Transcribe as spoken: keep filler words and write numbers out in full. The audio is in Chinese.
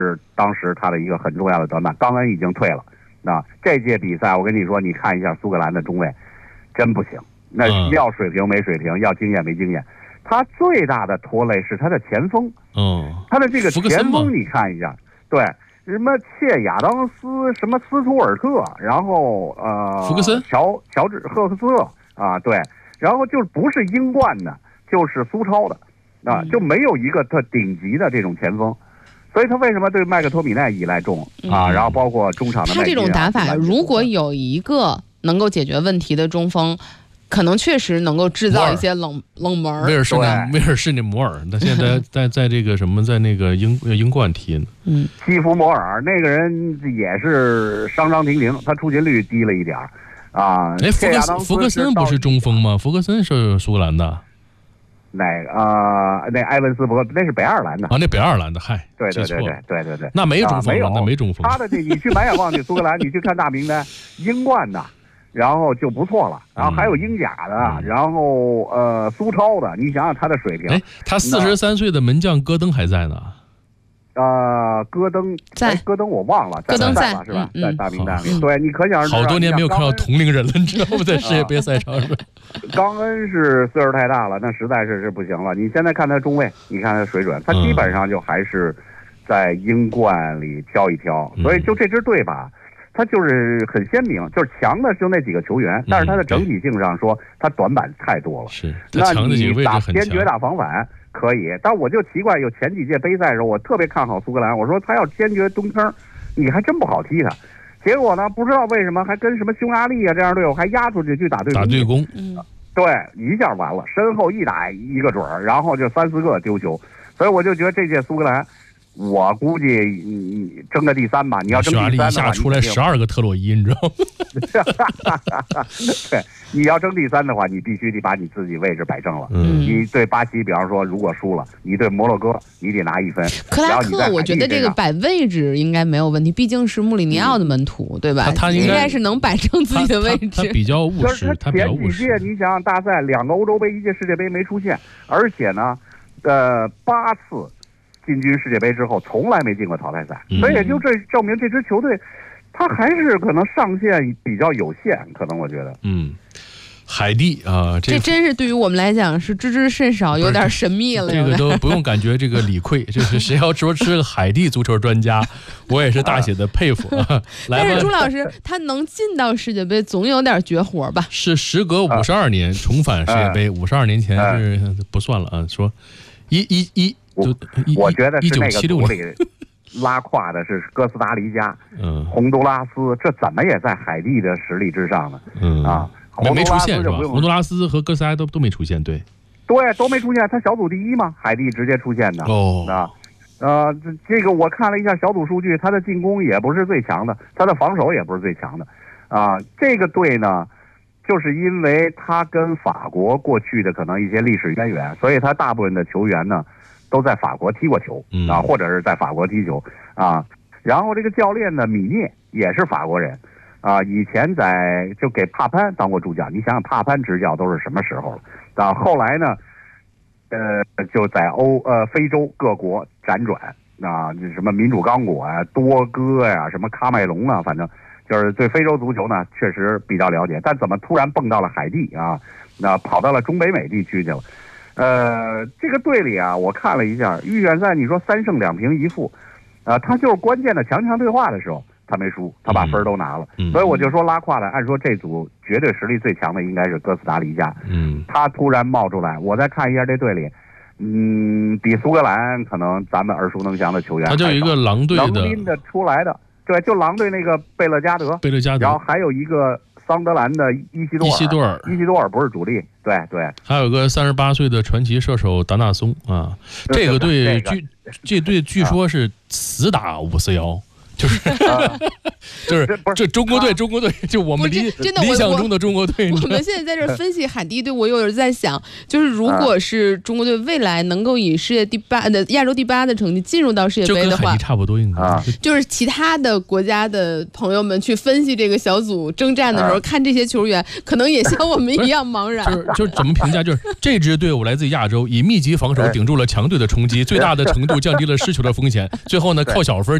是当时他的一个很重要的短板。冈恩已经退了，那这届比赛我跟你说，你看一下苏格兰的中卫，真不行。那要水平没水平，要经验没经验。他最大的拖累是他的前锋， 嗯， 他的这个前锋你看一下，对，什么切亚当斯，什么斯图尔特，然后呃， 福克森、 乔乔治赫克斯特啊，对，然后就不是英冠的，就是苏超的，啊，就没有一个特顶级的这种前锋。所以他为什么对麦克托米奈依赖重啊？然后包括中场的、啊、 他这种打法，如果有一个能够解决问题的中锋，可能确实能够制造一些冷冷门。 威尔士那威尔士那摩尔，他现在在在这个什么，在那个英英冠踢呢。 嗯， 基弗摩尔那个人也是伤伤停停，他出勤率低了一点啊。 哎，福克福克森不是中锋吗？福克森是苏格兰的。 那呃，那埃文斯伯那是北爱尔兰的啊，那北爱尔兰的，嗨， 对对对对对对对， 那没中锋了，啊、那没中锋。 他的这你去满眼望去苏格兰，你去看大名单，英冠的。然后就不错了，然后还有英甲的，嗯、然后呃苏超的，你想想他的水平。 哎，他四十三岁的门将戈登还在呢。 呃，戈登在， 戈登我忘了， 戈登在吧？是吧？ 嗯、 在大名单里。对，你可想而知。 好多年没有看到同龄人了，你知道吗？在世界杯赛场上。 冈恩是岁数太大了，那实在是是不行了。你现在看他中卫，你看他水准，他基本上就还是在英冠里挑一挑。 嗯、 所以就这支队吧。他就是很鲜明，就是强的就那几个球员，但是他的整体性上说，他短板太多了。 是， 那你打坚决打防反可以，但我就奇怪，有前几届杯赛的时候，我特别看好苏格兰，我说他要坚决蹲坑，你还真不好踢他。结果呢，不知道为什么还跟什么匈牙利啊这样队伍还压出去去打对攻。 打对攻， 嗯， 对，一下完了，身后一打一个准儿，然后就三四个丢球，所以我就觉得这届苏格兰。我估计你争个第三吧，你要争第三的话， 一下出来十二个特洛伊，你知道吗？ 对，你要争第三的话，你必须得把你自己位置摆正了。 嗯， 你对巴西，比方说如果输了，你对摩洛哥，你得拿一分。 克拉克，我觉得这个摆位置应该没有问题，毕竟是穆里尼奥的门徒，嗯、对吧？ 他应该是能摆正自己的位置。 他, 他, 他比较务实，他前几届你想想，大赛两个欧洲杯，一届世界杯没出现，而且呢，呃，八次。进军世界杯之后，从来没进过淘汰赛， 嗯、 所以也就这证明这支球队，他还是可能上限比较有限，可能我觉得。 嗯，海地啊、呃， 这真是对于我们来讲是知之甚少，有点神秘了。 这个都不用感觉这个理亏，就是谁要说是个海地足球专家，我也是大写的佩服。啊、 但是朱老师他能进到世界杯，总有点绝活吧？ 是时隔五十二年、啊、重返世界杯，五十二年前是、啊、不算了啊，说一一一。 我, 我觉得是那个组里拉胯的是哥斯达黎加、 嗯， 洪都拉斯，这怎么也在海地的实力之上呢？ 嗯啊， 没没出现是吧？洪都拉斯和哥斯达都都没出现，对， 对，都没出现。他小组第一嘛，海地直接出现的哦啊，呃，这个我看了一下小组数据，他的进攻也不是最强的，他的防守也不是最强的啊。这个队呢。就是因为他跟法国过去的可能一些历史渊源，所以他大部分的球员呢都在法国踢过球啊，或者是在法国踢球啊。然后这个教练呢，米涅也是法国人啊，以前在就给帕潘当过助教。你想想帕潘执教都是什么时候了啊？后来呢，呃，就在欧呃非洲各国辗转啊，什么民主刚果啊、多哥呀、啊、什么喀麦隆啊，反正。就是对非洲足球呢，确实比较了解，但怎么突然蹦到了海地啊？那跑到了中北美地区去了。呃，这个队里啊，我看了一下预选赛，你说三胜两平一负，啊、呃，他就是关键的强强对话的时候，他没输，他把分都拿了。 嗯、 所以我就说拉胯的，按说这组绝对实力最强的应该是哥斯达黎加。 嗯， 他突然冒出来，我再看一下这队里。嗯，比苏格兰可能咱们耳熟能详的球员， 他就有一个狼队的， 能拎得出来的。对，就狼队那个贝勒加德， 贝勒加德， 然后还有一个桑德兰的伊西多尔， 伊西多尔， 伊西多尔不是主力，对对， 还有个三十八岁的传奇射手达纳松啊，这个队据这队据说是死打五四幺， 就是啊就是这不是这中国队， 他中国队，就我们不是理真的我理想中的中国队。 我们现在在这儿分析海地队，我有点在想，就是如果是中国队未来能够以世界第八的亚洲第八的成绩进入到世界杯的话就跟海地，差不多，应该啊就是其他的国家的朋友们去分析这个小组征战的时候， 啊看这些球员，可能也像我们一样茫然。 就是就是怎么评价？就是这支队伍来自亚洲，以密集防守顶住了强队的冲击，最大的程度降低了失球的风险。最后呢，靠小分